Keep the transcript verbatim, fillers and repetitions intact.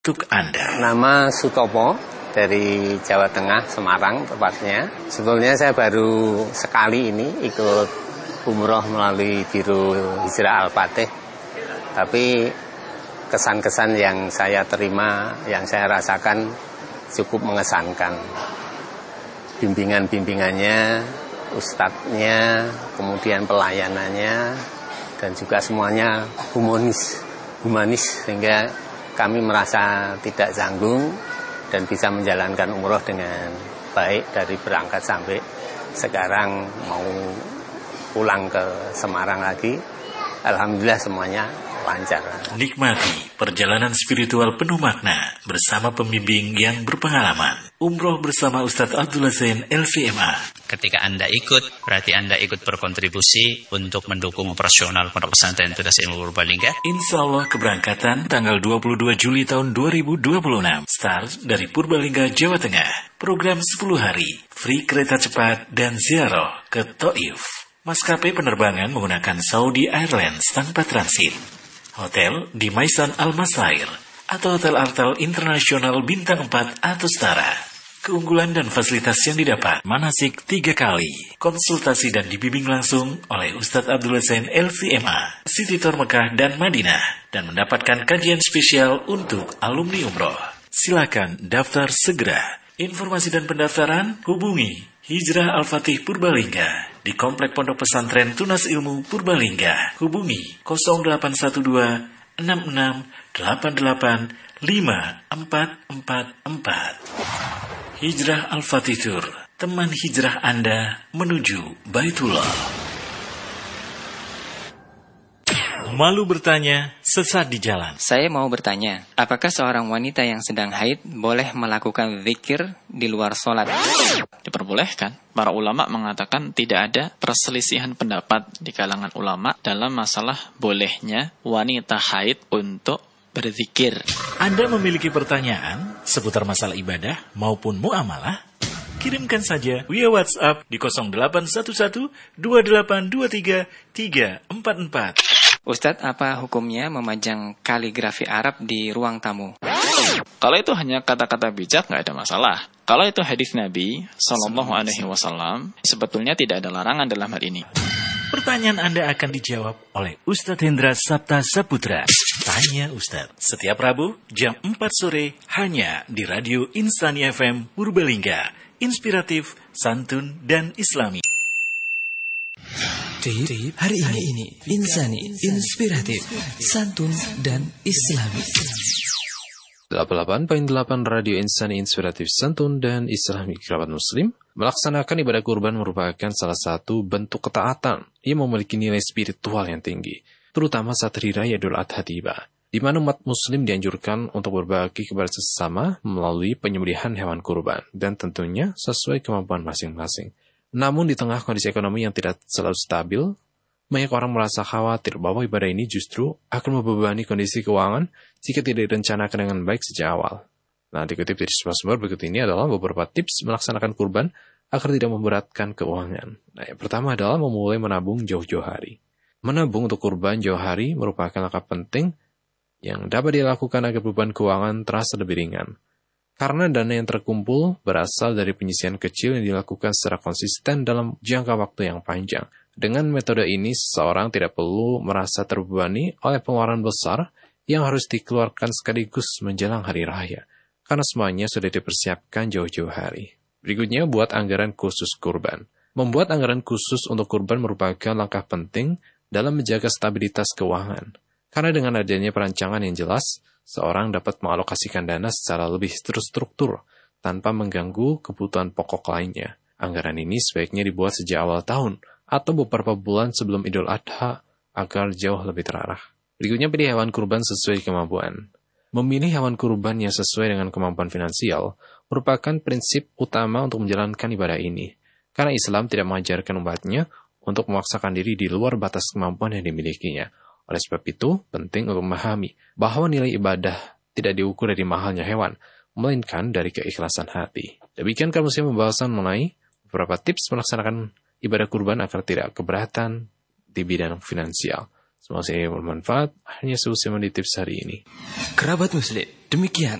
Untuk Anda. Nama Sutopo dari Jawa Tengah, Semarang tepatnya. Sebetulnya saya baru sekali ini ikut umroh melalui Biro Hijrah Al-Fatih. Tapi kesan-kesan yang saya terima, yang saya rasakan cukup mengesankan. Bimbingan-bimbingannya, ustadznya, kemudian pelayanannya, dan juga semuanya humanis, humanis sehingga kami merasa tidak canggung dan bisa menjalankan umroh dengan baik dari berangkat sampai sekarang mau pulang ke Semarang lagi. Alhamdulillah semuanya lancar. Nikmati perjalanan spiritual penuh makna bersama pembimbing yang berpengalaman. Umroh bersama Ustadz Abdullah Zain L V M A. Ketika Anda ikut, berarti Anda ikut berkontribusi untuk mendukung operasional Pondok Pesantren Tunas Ilmu Purbalingga. Insya Allah keberangkatan tanggal dua puluh dua Juli tahun dua ribu dua puluh enam. Start dari Purbalingga, Jawa Tengah. Program sepuluh hari, free kereta cepat dan ziarah ke Taif. Maskapai penerbangan menggunakan Saudi Airlines tanpa transit. Hotel di Maisan Al-Masair atau Hotel Artel Internasional Bintang empat atau setara. Keunggulan dan fasilitas yang didapat, manasik tiga kali, konsultasi dan dibimbing langsung oleh Ustadz Abdullah Zain L V M A, City Tour Mekah dan Madinah, dan mendapatkan kajian spesial untuk alumni umroh. Silakan daftar segera. Informasi dan pendaftaran hubungi Hijrah Al-Fatih Purbalingga di Komplek Pondok Pesantren Tunas Ilmu Purbalingga. Hubungi nol delapan satu dua enam enam delapan delapan lima empat empat empat. Hijrah Al-Fatih Tour, teman hijrah Anda menuju Baitullah. Malu bertanya, sesat di jalan. Saya mau bertanya, apakah seorang wanita yang sedang haid boleh melakukan zikir di luar sholat? Diperbolehkan. Para ulama mengatakan tidak ada perselisihan pendapat di kalangan ulama dalam masalah bolehnya wanita haid untuk berzikir. Anda memiliki pertanyaan seputar masalah ibadah maupun muamalah? Kirimkan saja via WhatsApp di nol delapan satu satu dua delapan dua tiga tiga empat empat. Ustadz, apa hukumnya memajang kaligrafi Arab di ruang tamu? Kalau itu hanya kata-kata bijak, nggak ada masalah. Kalau itu hadis Nabi Sallallahu Alaihi Wasallam, sebetulnya tidak ada larangan dalam hal ini. Pertanyaan Anda akan dijawab oleh Ustadz Hendra Sabta Saputra. Tanya Ustadz, setiap Rabu jam empat sore hanya di Radio Insani F M Purbalingga. Inspiratif, santun, dan islami. Tip, tip hari ini, ini Insani, inspiratif, santun, dan islami. delapan puluh delapan koma delapan Radio Insani, inspiratif, santun, dan islami. Kerabat muslim, melaksanakan ibadah kurban merupakan salah satu bentuk ketaatan yang memiliki nilai spiritual yang tinggi, terutama saat Hari Raya Idul Adha tiba, di mana umat muslim dianjurkan untuk berbagi kepada sesama melalui penyembelihan hewan kurban, dan tentunya sesuai kemampuan masing-masing. Namun di tengah kondisi ekonomi yang tidak selalu stabil, banyak orang merasa khawatir bahwa ibadah ini justru akan membebani kondisi keuangan jika tidak direncanakan dengan baik sejak awal. Nah, dikutip dari sebuah sumber berikut ini adalah beberapa tips melaksanakan kurban agar tidak memberatkan keuangan. Nah, yang pertama adalah memulai menabung jauh-jauh hari. Menabung untuk kurban jauh hari merupakan langkah penting yang dapat dilakukan agar beban keuangan terasa lebih ringan. Karena dana yang terkumpul berasal dari penyisihan kecil yang dilakukan secara konsisten dalam jangka waktu yang panjang. Dengan metode ini, seseorang tidak perlu merasa terbebani oleh pengeluaran besar yang harus dikeluarkan sekaligus menjelang hari raya, karena semuanya sudah dipersiapkan jauh-jauh hari. Berikutnya, buat anggaran khusus kurban. Membuat anggaran khusus untuk kurban merupakan langkah penting dalam menjaga stabilitas keuangan. Karena dengan adanya perancangan yang jelas, seorang dapat mengalokasikan dana secara lebih terstruktur tanpa mengganggu kebutuhan pokok lainnya. Anggaran ini sebaiknya dibuat sejak awal tahun atau beberapa bulan sebelum Idul Adha agar jauh lebih terarah. Berikutnya, pilih hewan kurban sesuai kemampuan. Memilih hewan kurban yang sesuai dengan kemampuan finansial merupakan prinsip utama untuk menjalankan ibadah ini. Karena Islam tidak mengajarkan umatnya untuk memaksakan diri di luar batas kemampuan yang dimilikinya. Oleh sebab itu, penting untuk memahami bahwa nilai ibadah tidak diukur dari mahalnya hewan, melainkan dari keikhlasan hati. Demikian kami membahasan mengenai beberapa tips melaksanakan ibadah kurban agar tidak keberatan di bidang finansial. Semoga ini bermanfaat. Hanya seusai tips hari ini. Kerabat muslim, demikian